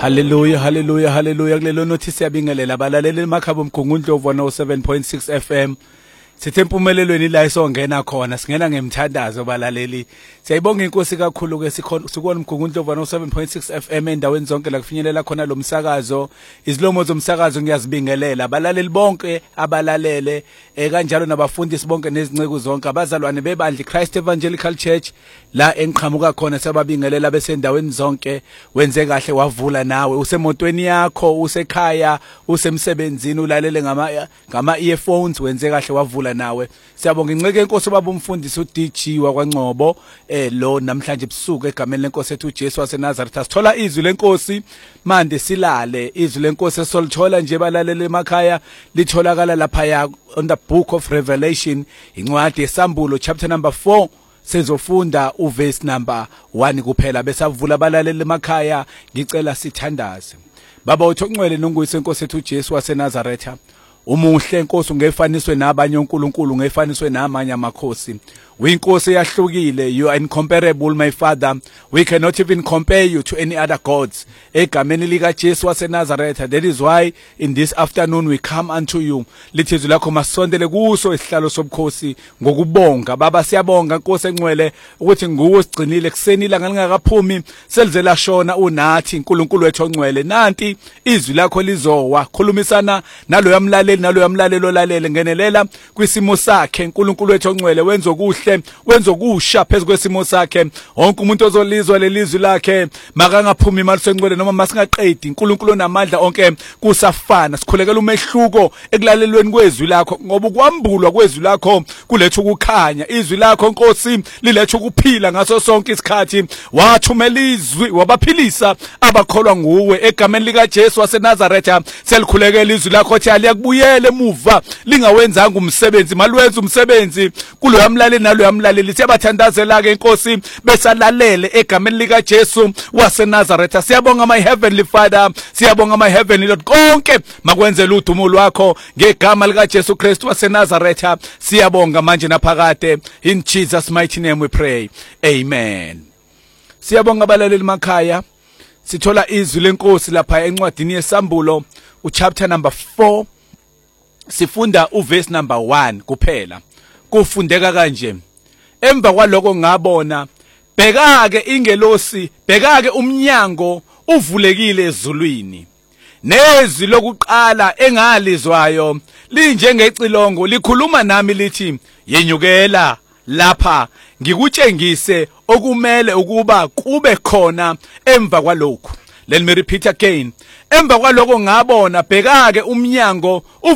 Hallelujah, hallelujah, hallelujah. Kulelo nothi siyabingelela abalaleli emakhabo Mgungundlovu 107.6 FM. Sithe empumelelweni la isongena khona, singena ngemthandazo balaleli. Siyayibonga inkosi kakhulu ke sikona Mgungundlovu 107.6 FM endaweni zonke la kufinyelela khona lo msakazo. Izilomo zomsakazo ngiyazibingelela abalaleli bonke abalalele kanjalo nabafundisi bonke nezinceke zonke abazalwane bebandla Christ Evangelical Church la enqhamuka khona sababingelela besendaweni zonke. Wenze kahle wavula nawe usemotweni yakho usekhaya usemsebenzini ulalele ngama earphones wenze kahle wavula nawe. Siyabonga inceke inkosi baba umfundisi uDG wakwaNgcobo lo namhlanje ebusuku egameni lenkosi ethu uJesu waseNazaretha. Sithola izwi lenkosi manje silale. Izwi lenkosi esolithola nje balalele emakhaya litholakala lapha on the book of Revelation incwadi yesambulo chapter number 4 sizofunda uverse number 1 kuphela bese avula abalaleli emakhaya ngicela sithandaze. Baba uthongcwele nonguyise inkosi ethu uJesu waseNazaretha. Umuhle inkosi ungefaniswe nabanye uNkulunkulu ungefaniswe namanye amakhosi. Uyinkosi yahlukile, you are incomparable my father. We cannot even compare you to any other gods. Egameni lika Jesu waseNazaretha. That is why in this afternoon we come unto you. Lithizwe lakho masondele kuso isihlalo sobukhosi ngokubonga. Baba siyabonga inkosi engcwele ukuthi nguwe osigcinile kuseni ilanga lingakaphumi selizela shona unathi uNkulunkulu wethu ongcwele. Nanti izwi lakho lizowa khulumisana nalo yamlaleli olalele ngenelela kwisimo sakhe uNkulunkulu wethu ongcwele wenza okuhle wenza okusha phezulu kwesimo sakhe. Wonke umuntu ozolizwa lelizwi lakhe makangaphumi imali sengcwele noma masingaqedi uNkulunkulu onamandla onke kusafana. Sikhulekela umehluko ekulalelweni kwezwi lakho ngoba ukwambulwa kwezwi lakho kuletha ukukhanya. Izwi lakho Nkosi liletha ukuphila ngaso sonke isikhathi. Wathumela izwi wabaphilisa abakholwa nguwe egameni lika Jesu waseNazaretha. Selikhulekela izwi lakhothi aliyakubuyela emuva lingawenzanga umsebenzi maluwenza umsebenzi kulo yamlaleli nalo yamlaleli. Siyabathandazela ke Nkosi besalalele egameni lika Jesu waseNazaretha. Siyabonga my heavenly Father, siyabonga my heavenly Lord, konke makwenzela udumo lwakho ngegama lika Jesu Kristu waseNazaretha. Siyabonga manje naphakade in Jesus mighty name we pray, amen. Siyabonga abalaleli emakhaya. Sithola izwi lenkosi lapha encwadini yesambulo uchapter number 4 sifunda uverse number 1 kuphela. Kufundeka kanje: emva kwaloko ngabona bheka-ke ingelosi, bheka-ke umnyango uvulekile ezulwini. Nezwi lokuqala engalizwayo linjengecilongo likhuluma nami lithi, yenyukela lapha ngikutshengise okumele ukuba kube khona emva kwalokho. Let me repeat again. Emva kwaloko ngabona bheka-ke umnyango